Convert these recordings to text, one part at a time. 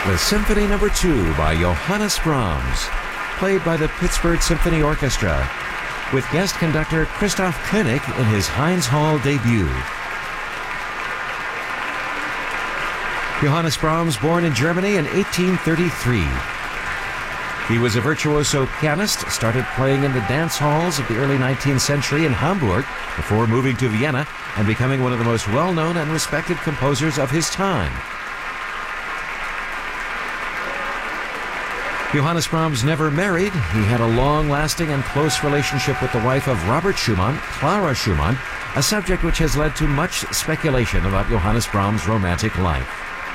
the Symphony No. 2 by Johannes Brahms, played by the Pittsburgh Symphony Orchestra, with guest conductor Christoph Koenig in his Heinz Hall debut. Johannes Brahms, born in Germany in 1833. He was a virtuoso pianist, started playing in the dance halls of the early 19th century in Hamburg before moving to Vienna and becoming one of the most well-known and respected composers of his time. Johannes Brahms never married. He had a long-lasting and close relationship with the wife of Robert Schumann, Clara Schumann, a subject which has led to much speculation about Johannes Brahms' romantic life.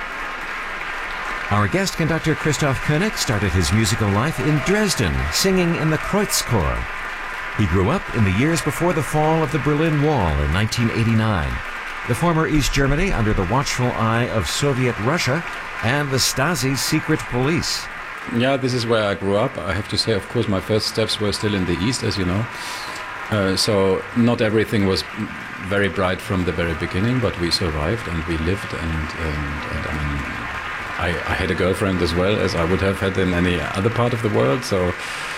Our guest conductor Christoph Koenig started his musical life in Dresden, singing in the Kreuzchor. He grew up in the years before the fall of the Berlin Wall in 1989, the former East Germany under the watchful eye of Soviet Russia and the Stasi's secret police. Yeah, this is where I grew up. I have to say, of course, my first steps were still in the East, as you know. So not everything was very bright from the very beginning, but we survived and we lived, and I mean, I had a girlfriend as well as I would have had in any other part of the world. So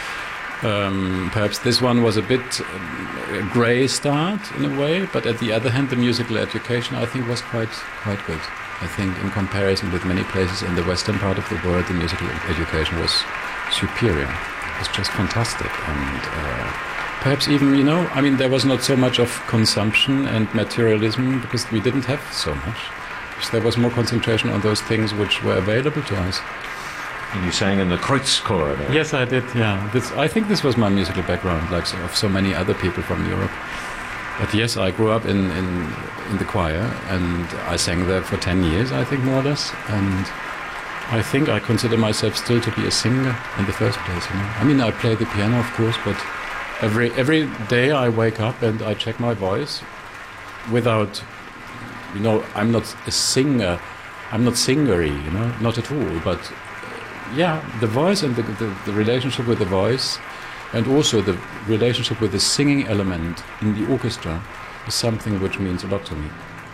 perhaps this one was a bit a grey start in a way, but at the other hand, the musical education I think was quite good. I think in comparison with many places in the western part of the world, the musical education was superior. It was just fantastic. And perhaps even, you know, I mean, there was not so much of consumption and materialism because we didn't have so much. So there was more concentration on those things which were available to us. And you sang in the Kreuzchor there. Yes, I did, yeah. I think this was my musical background, like of so many other people from Europe. But yes, I grew up in the choir, and I sang there for 10 years, I think, more or less. And I think I consider myself still to be a singer in the first place. You know? I mean, I play the piano, of course, but every day I wake up and I check my voice without, you know, I'm not a singer. I'm not singery, you know, not at all. But yeah, the voice and the relationship with the voice, and also the relationship with the singing element in the orchestra, is something which means a lot to me.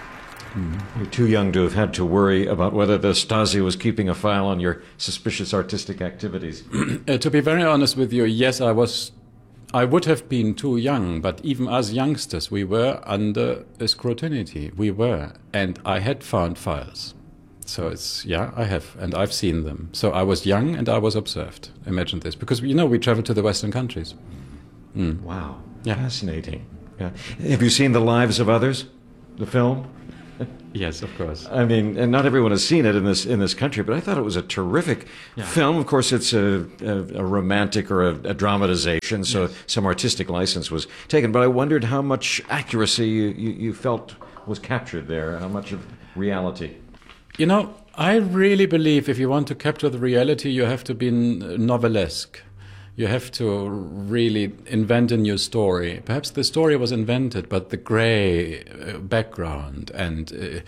You're too young to have had to worry about whether the Stasi was keeping a file on your suspicious artistic activities. To be very honest with you, yes, I would have been too young, but even as youngsters, we were under scrutiny. We were, and I had found files. So it's, yeah, I have, and I've seen them. So I was young and I was observed. Imagine this, because, you know, we traveled to the Western countries. Wow, yeah. Fascinating. Yeah. Have you seen The Lives of Others, the film? Yes, of course. I mean, and not everyone has seen it in this country, but I thought it was a terrific film. Of course, it's a romantic or a dramatization, so some artistic license was taken. But I wondered how much accuracy you felt was captured there, how much of reality. You know, I really believe if you want to capture the reality, you have to be novelesque. You have to really invent a new story. Perhaps the story was invented, but the grey background and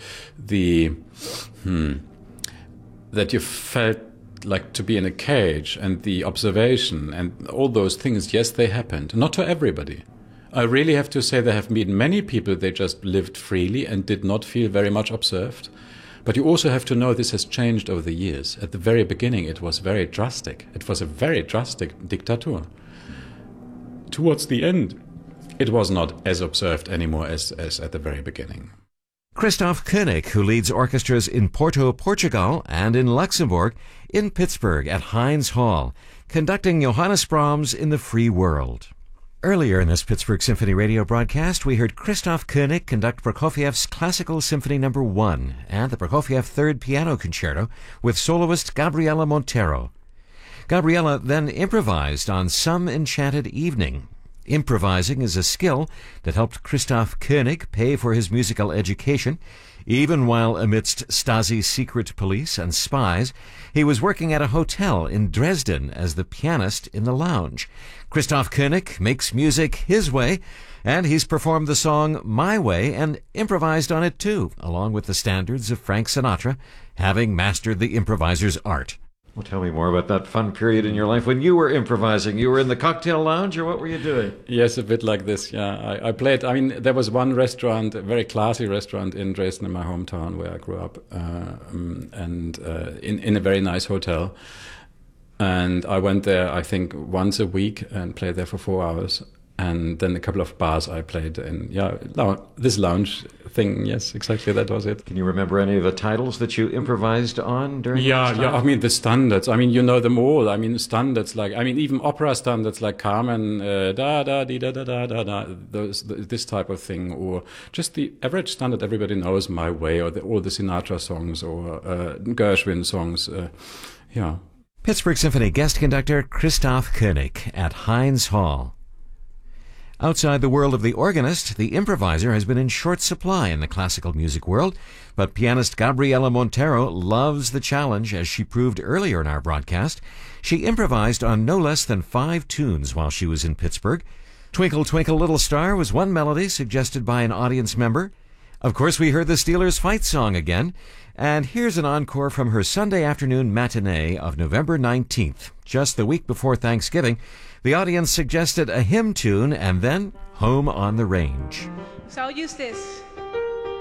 that you felt like to be in a cage, and the observation and all those things, yes, they happened. Not to everybody. I really have to say there have been many people, they just lived freely and did not feel very much observed. But you also have to know this has changed over the years. At the very beginning, it was very drastic. It was a very drastic dictator. Towards the end, it was not as observed anymore as at the very beginning. Christoph Koenig, who leads orchestras in Porto, Portugal, and in Luxembourg, in Pittsburgh at Heinz Hall, conducting Johannes Brahms in the free world. Earlier in this Pittsburgh Symphony Radio broadcast, we heard Christoph Koenig conduct Prokofiev's Classical Symphony No. 1 and the Prokofiev Third Piano Concerto with soloist Gabriela Montero. Gabriela then improvised on Some Enchanted Evening. Improvising is a skill that helped Christoph Koenig pay for his musical education. Even while amidst Stasi's secret police and spies, he was working at a hotel in Dresden as the pianist in the lounge. Christoph Koenig makes music his way, and he's performed the song My Way and improvised on it too, along with the standards of Frank Sinatra, having mastered the improviser's art. Well, tell me more about that fun period in your life when you were improvising. You were in the cocktail lounge, or what were you doing? Yes, a bit like this. Yeah, I played. I mean, there was one restaurant, a very classy restaurant in Dresden, in my hometown where I grew up, and in a very nice hotel. And I went there, I think, once a week and played there for 4 hours. And then a couple of bars I played in. Yeah, this lounge thing. Yes, exactly. That was it. Can you remember any of the titles that you improvised on during this time? Yeah. I mean, the standards. I mean, you know them all. I mean, standards like, I mean, even opera standards like Carmen, da da di da da da da da. This type of thing, or just the average standard everybody knows, My Way, or all the Sinatra songs, or Gershwin songs. Yeah. Pittsburgh Symphony guest conductor Christoph Koenig at Heinz Hall. Outside the world of the organist, the improviser has been in short supply in the classical music world, but pianist Gabriela Montero loves the challenge, as she proved earlier in our broadcast. She improvised on no less than 5 tunes while she was in Pittsburgh. Twinkle, Twinkle, Little Star was one melody suggested by an audience member. Of course, we heard the Steelers' fight song again, and here's an encore from her Sunday afternoon matinee of November 19th, just the week before Thanksgiving. The audience suggested a hymn tune and then Home on the Range. So I'll use this.